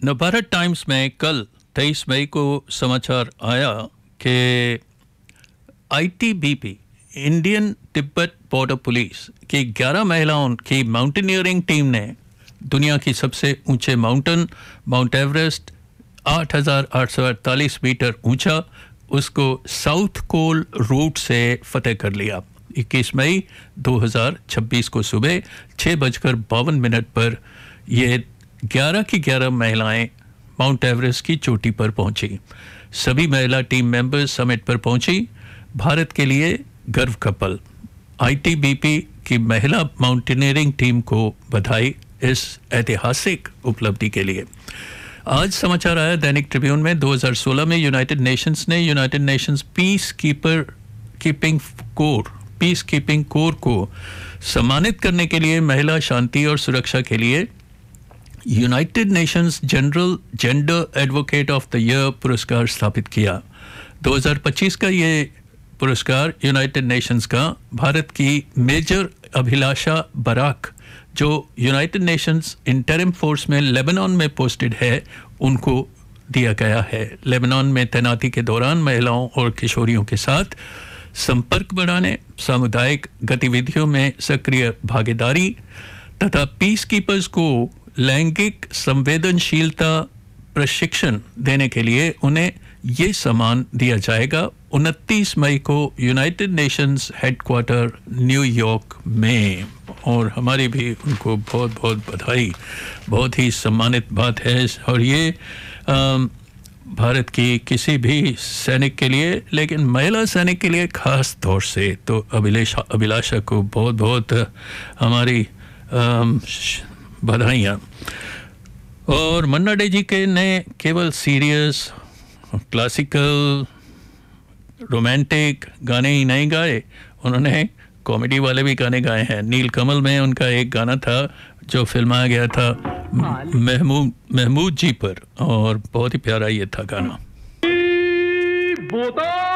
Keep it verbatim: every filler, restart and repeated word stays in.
Navbharat times में कल तेईस मई को समाचार आया कि ITBP Indian Tibet border police की ग्यारह महिलाओं की माउंटेनियरिंग टीम ने दुनिया की सबसे ऊंचे माउंटेन माउंट एवरेस्ट आठ हज़ार आठ सौ अड़तालीस मीटर ऊंचा उसको साउथ कोल रूट से फतेह कर लिया। इक्कीस मई दो हज़ार छब्बीस को सुबह छः बजकर बावन मिनट पर ये ग्यारह की ग्यारह महिलाएं माउंट एवरेस्ट की चोटी पर पहुंची। सभी महिला टीम मेंबर्स समिट पर पहुंची। भारत के लिए गर्व का पल। आईटीबीपी की महिला माउंटेनियरिंग टीम को बधाई इस ऐतिहासिक उपलब्धि के लिए। आज समाचार आया दैनिक ट्रिब्यून में दो हज़ार सोलह में यूनाइटेड नेशंस ने United Nations piece keeper keeping core peace keeping core को सम्मानित करने के लिए महिला शांति और सुरक्षा के लिए United Nations general gender advocate of the year पुरस्कार स्थापित किया। दो हज़ार पच्चीस का ये पुरस्कार यूनाइटेड नेशंस का भारत की मेजर अभिलाषा बराक जो यूनाइटेड नेशंस इंटरिम फोर्स में लेबनान में पोस्टेड है उनको दिया गया है। लेबनान में तैनाती के दौरान महिलाओं और किशोरियों के साथ संपर्क बढ़ाने, सामुदायिक गतिविधियों में सक्रिय भागीदारी तथा पीस कीपर्स को लैंगिक संवेदनशीलता प्रशिक्षण देने के लिए उन्हें ये सम्मान दिया जाएगा। उनतीस मई को यूनाइटेड नेशंस हेडक्वार्टर न्यूयॉर्क में, और हमारी भी उनको बहुत बहुत बधाई। बहुत ही सम्मानित बात है और ये आ, भारत की किसी भी सैनिक के लिए, लेकिन महिला सैनिक के लिए खास तौर से तो अभिलाषा अभिलाषा को बहुत बहुत हमारी बधाइयाँ। और मन्ना डे जी के ने केवल सीरियस क्लासिकल रोमांटिक गाने ही नहीं गाए, उन्होंने कॉमेडी वाले भी गाने गाए हैं। नील कमल में उनका एक गाना था जो फिल्माया गया था महमूद महमूद जी पर, और बहुत ही प्यारा ये था गाना।